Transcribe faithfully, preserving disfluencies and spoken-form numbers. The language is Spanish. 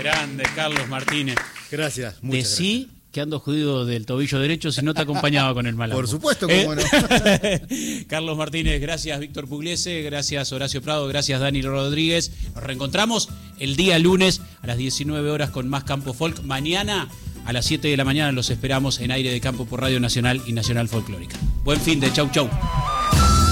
grande, Carlos Martínez. Gracias, muchas Decí gracias. que ando jodido del tobillo derecho si no te acompañaba con el malambo. Por supuesto, cómo no. Carlos Martínez, gracias Víctor Pugliese, gracias Horacio Prado, gracias Dani Rodríguez. Nos reencontramos el día lunes a las diecinueve horas con más Campo Folk. Mañana a las siete de la mañana los esperamos en Aire de Campo por Radio Nacional y Nacional Folclórica. Buen fin de chau chau.